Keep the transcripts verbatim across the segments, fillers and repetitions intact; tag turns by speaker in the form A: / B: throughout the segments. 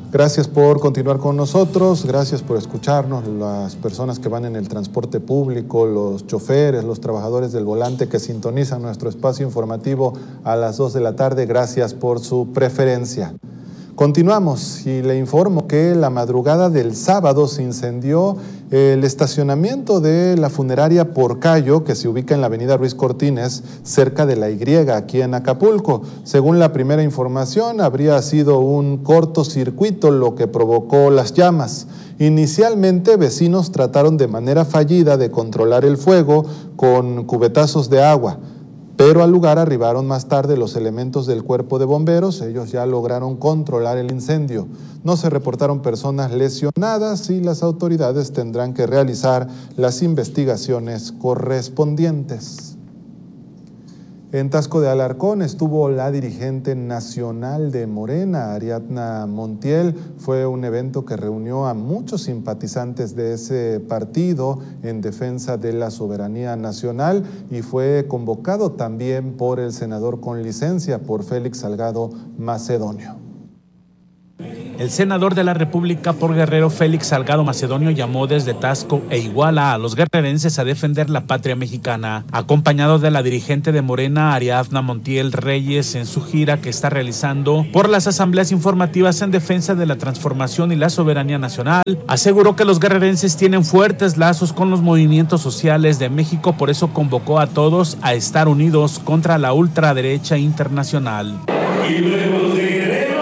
A: Gracias por continuar con nosotros, gracias por escucharnos, las personas que van en el transporte público, los choferes, los trabajadores del volante que sintonizan nuestro espacio informativo a las dos de la tarde, gracias por su preferencia. Continuamos y le informo que la madrugada del sábado se incendió el estacionamiento de la funeraria Porcayo, que se ubica en la avenida Ruiz Cortines, cerca de la Y, aquí en Acapulco. Según la primera información, habría sido un cortocircuito lo que provocó las llamas. Inicialmente, vecinos trataron de manera fallida de controlar el fuego con cubetazos de agua, pero al lugar arribaron más tarde los elementos del cuerpo de bomberos. Ellos ya lograron controlar el incendio. No se reportaron personas lesionadas y las autoridades tendrán que realizar las investigaciones correspondientes. En Taxco de Alarcón estuvo la dirigente nacional de Morena, Ariadna Montiel. Fue un evento que reunió a muchos simpatizantes de ese partido en defensa de la soberanía nacional y fue convocado también por el senador con licencia, por Félix Salgado Macedonio.
B: El senador de la República por Guerrero, Félix Salgado Macedonio, llamó desde Taxco e Iguala a los guerrerenses a defender la patria mexicana, acompañado de la dirigente de Morena, Ariadna Montiel Reyes, en su gira que está realizando por las asambleas informativas en defensa de la transformación y la soberanía nacional. Aseguró que los guerrerenses tienen fuertes lazos con los movimientos sociales de México, por eso convocó a todos a estar unidos contra la ultraderecha internacional.
C: Y luego los de Guerrero,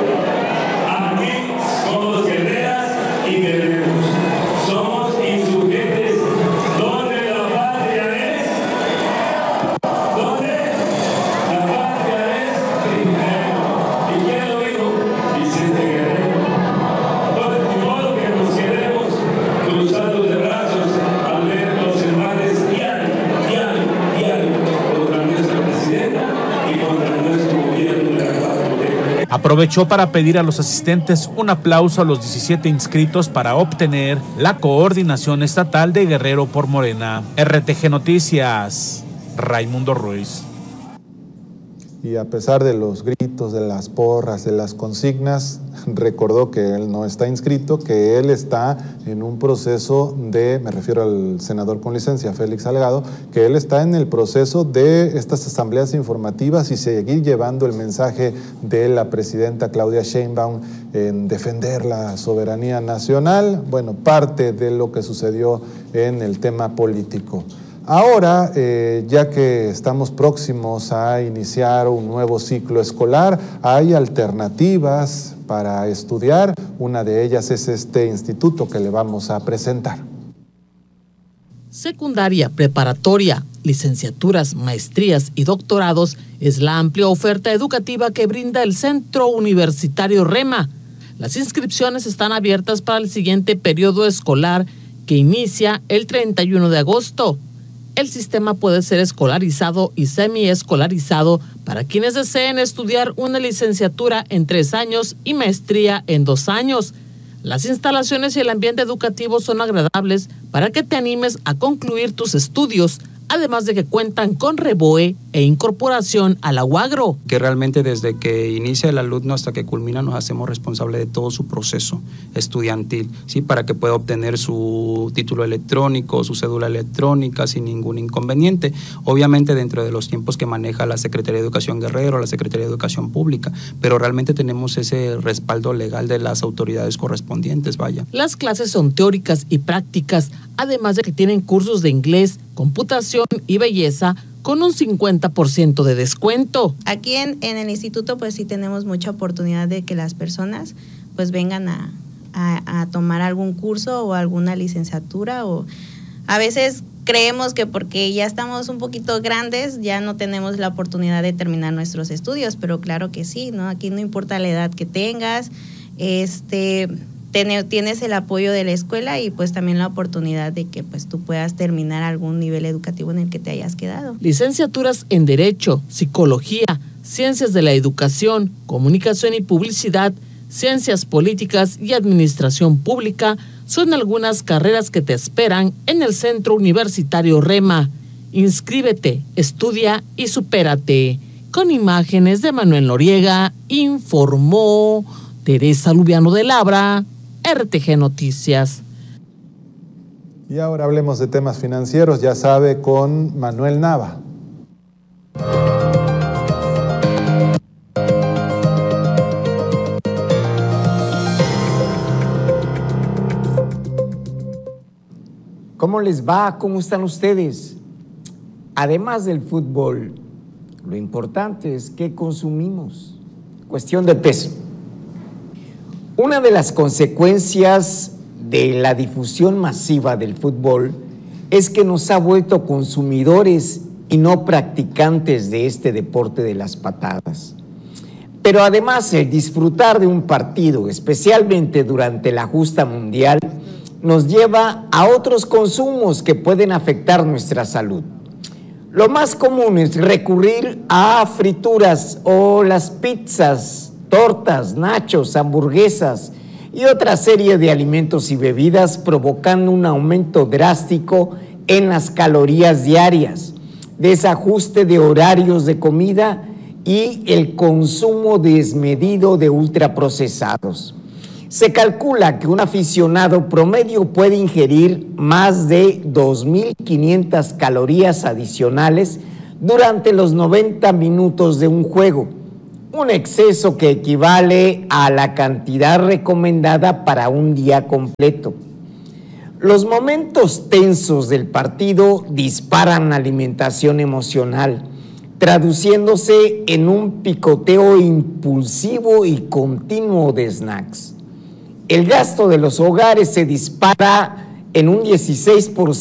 C: somos guerreras y guerreros, somos insurgentes. ¿Dónde la patria es? ¿Dónde? La patria es primero. ¿Y quién lo dijo? Vicente Guerrero. Entonces, de modo que nos quedemos cruzados de brazos al ver los embates diario, diario, diario contra nuestra presidenta y contra nuestro gobierno de la cuatro T.
B: Aprovechó para pedir a los asistentes un aplauso a los diecisiete inscritos para obtener la coordinación estatal de Guerrero por Morena. R T G Noticias, Raimundo Ruiz.
A: Y a pesar de los gritos, de las porras, de las consignas, recordó que él no está inscrito, que él está en un proceso de, me refiero al senador con licencia, Félix Salgado, que él está en el proceso de estas asambleas informativas y seguir llevando el mensaje de la presidenta Claudia Sheinbaum en defender la soberanía nacional, bueno, parte de lo que sucedió en el tema político. Ahora, eh, ya que estamos próximos a iniciar un nuevo ciclo escolar, hay alternativas para estudiar. Una de ellas es este instituto que le vamos a presentar.
D: Secundaria, preparatoria, licenciaturas, maestrías y doctorados es la amplia oferta educativa que brinda el Centro Universitario REMA. Las inscripciones están abiertas para el siguiente periodo escolar que inicia el treinta y uno de agosto. El sistema puede ser escolarizado y semiescolarizado para quienes deseen estudiar una licenciatura en tres años y maestría en dos años. Las instalaciones y el ambiente educativo son agradables para que te animes a concluir tus estudios, además de que cuentan con REBOE e incorporación a la UAGRO.
E: Que realmente desde que inicia el alumno hasta que culmina nos hacemos responsable de todo su proceso estudiantil, ¿sí? Para que pueda obtener su título electrónico, su cédula electrónica sin ningún inconveniente, obviamente dentro de los tiempos que maneja la Secretaría de Educación Guerrero, la Secretaría de Educación Pública, pero realmente tenemos ese respaldo legal de las autoridades correspondientes, vaya.
D: Las clases son teóricas y prácticas, además de que tienen cursos de inglés, computación y belleza con un cincuenta por ciento de descuento.
F: Aquí en, en el instituto pues sí tenemos mucha oportunidad de que las personas pues vengan a, a, a tomar algún curso o alguna licenciatura, o a veces creemos que porque ya estamos un poquito grandes ya no tenemos la oportunidad de terminar nuestros estudios, pero claro que sí, ¿no? Aquí no importa la edad que tengas, este... tienes el apoyo de la escuela y pues también la oportunidad de que pues tú puedas terminar algún nivel educativo en el que te hayas quedado.
D: Licenciaturas en Derecho, Psicología, Ciencias de la Educación, Comunicación y Publicidad, Ciencias Políticas y Administración Pública son algunas carreras que te esperan en el Centro Universitario REMA. Inscríbete, estudia y supérate. Con imágenes de Manuel Noriega, informó Teresa Lubiano de Labra, R T G Noticias.
A: Y ahora hablemos de temas financieros, ya sabe, con Manuel Nava.
G: ¿Cómo les va? ¿Cómo están ustedes? Además del fútbol, lo importante es qué consumimos. Cuestión de peso. Una de las consecuencias de la difusión masiva del fútbol es que nos ha vuelto consumidores y no practicantes de este deporte de las patadas. Pero además el disfrutar de un partido, especialmente durante la justa mundial, nos lleva a otros consumos que pueden afectar nuestra salud. Lo más común es recurrir a frituras o las pizzas, tortas, nachos, hamburguesas y otra serie de alimentos y bebidas, provocando un aumento drástico en las calorías diarias, desajuste de horarios de comida y el consumo desmedido de ultraprocesados. Se calcula que un aficionado promedio puede ingerir más de dos mil quinientas calorías adicionales durante los noventa minutos de un juego, un exceso que equivale a la cantidad recomendada para un día completo. Los momentos tensos del partido disparan la alimentación emocional, traduciéndose en un picoteo impulsivo y continuo de snacks. El gasto de los hogares se dispara en un dieciséis por ciento